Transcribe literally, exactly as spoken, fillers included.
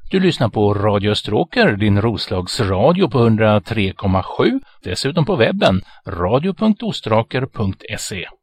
Du lyssnar på Radio Österåker, din Roslagsradio på hundra tre komma sju. Dessutom på webben radio punkt ostraker punkt se.